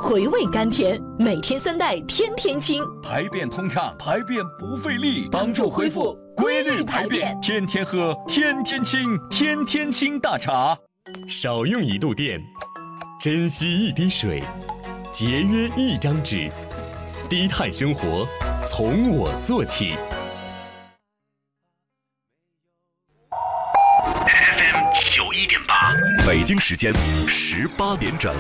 回味甘甜，每天3袋，天天清， 排便通畅，排便不费力，帮助恢复规律排便，天天喝，天天清，天天清大茶。 少用1度电，珍惜1滴水，节约1张纸，低碳生活从我做起。 FM91.8，北京时间18点整。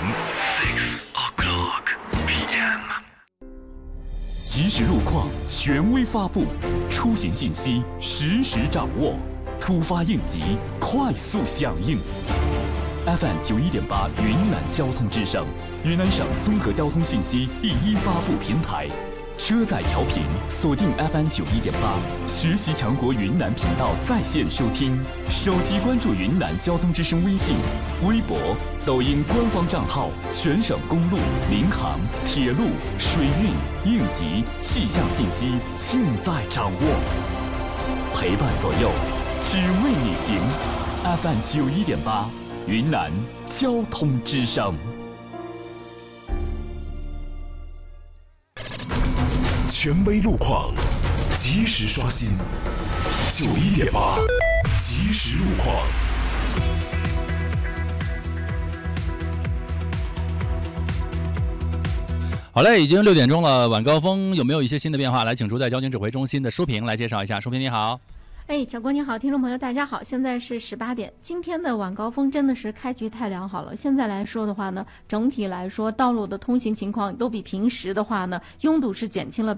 PM。即时路况权威发布，出行信息实时掌握，突发应急快速响应。FM91.8云南交通之声，云南省综合交通信息第一发布平台。车载调频锁定 FM91.8，学习强国云南频道在线收听，手机关注云南交通之声微信、微博、抖音官方账号，全省公路、民航、铁路、水运、应急、气象信息尽在掌握，陪伴左右，只为你行。FM91.8，云南交通之声。 权威路况，及时刷新。91.8，即时路况。 好嘞，已经6点钟了，晚高峰有没有一些新的变化？来，请出在交警指挥中心的舒平来介绍一下。舒平你好。 小郭你好，听众朋友大家好，现在是18点。今天的晚高峰真的是开局太良好了。现在来说的话呢，整体来说道路的通行情况都比平时的话呢，拥堵是减轻了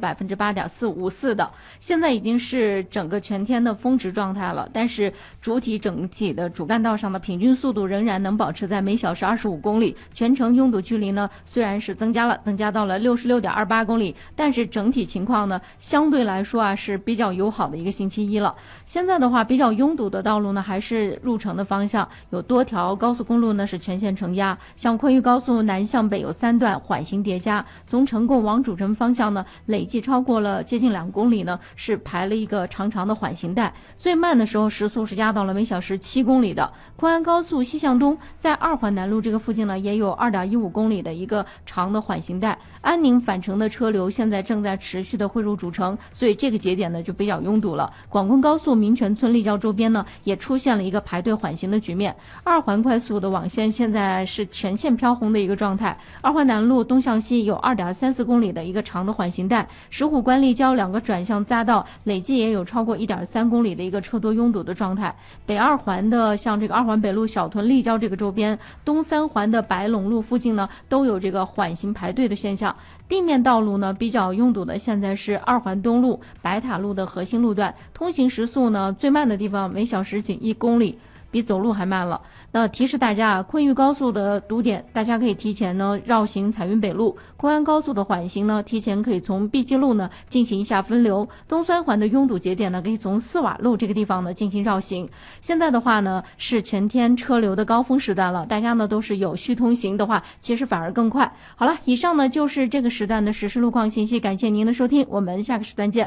8.454%的。现在已经是整个全天的峰值状态了，但是整体的主干道上的平均速度仍然能保持在每小时25公里，全程拥堵距离呢虽然是增加到了66.28公里，但是整体情况呢相对来说是比较友好的一个星期一了。现在的话，比较拥堵的道路呢，还是入城的方向，有多条高速公路呢是全线承压，像昆玉高速南向北有3段缓行叠加，从成贡往主城方向呢，累计超过了接近2公里呢，是排了一个长长的缓行带，最慢的时候时速是压到了每小时7公里的。昆安高速西向东在2环南路这个附近呢，也有2.15公里的一个长的缓行带，安宁返程的车流现在正在持续的汇入主城，所以这个节点呢就比较拥堵了。广昆高速民权村立交周边呢，也出现了一个排队缓行的局面。2环快速的网线现在是全线飘红的一个状态。2环南路东向西有2.34公里的一个长的缓行带，石虎关立交2个转向匝道累计也有超过1.3公里的一个车多拥堵的状态。北2环的像这个2环北路小屯立交这个周边，东3环的白龙路附近呢，都有这个缓行排队的现象。地面道路呢比较拥堵的现在是2环东路白塔路的核心路段，通行时速呢最慢的地方每小时仅1公里，比走路还慢了。那提示大家昆玉高速的堵点，大家可以提前呢绕行彩云北路。昆安高速的缓行呢，提前可以从碧基路呢进行一下分流。东3环的拥堵节点呢，可以从四瓦路这个地方呢进行绕行。现在的话呢，是全天车流的高峰时段了，大家呢都是有序通行的话，其实反而更快。好了，以上呢就是这个时段的实时路况信息，感谢您的收听，我们下个时段见。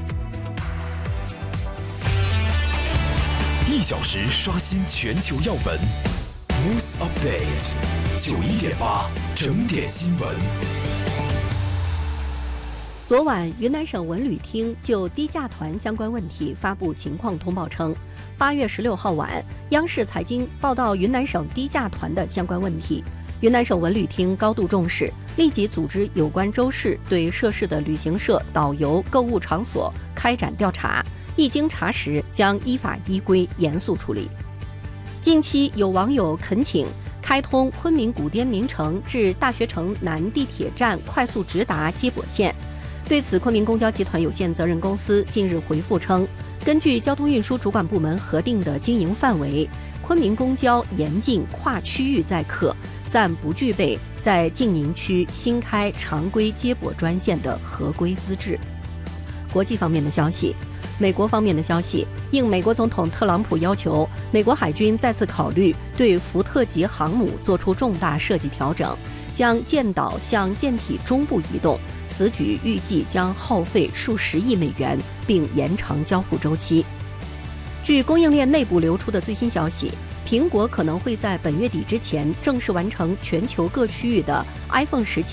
1小时刷新全球要闻 News Update 91.8整点新闻。 昨晚，云南省文旅厅就低价团相关问题发布情况通报称，8月16号晚，央视财经报道云南省低价团的相关问题。云南省文旅厅高度重视，立即组织有关州市对涉事的旅行社、导游、购物场所开展调查，一经查实，将依法依规严肃处理。近期有网友恳请开通昆明古滇名城至大学城南地铁站快速直达接驳线。对此，昆明公交集团有限责任公司近日回复称，根据交通运输主管部门核定的经营范围，昆明公交严禁跨区域载客，暂不具备在禁营区新开常规接驳专线的合规资质。国际方面的消息，美国方面的消息，应美国总统特朗普要求，美国海军再次考虑对福特级航母做出重大设计调整，将舰岛向舰体中部移动。此举预计将耗费数十亿美元，并延长交付周期。据供应链内部流出的最新消息，苹果可能会在本月底之前正式完成全球各区域的 iPhone 17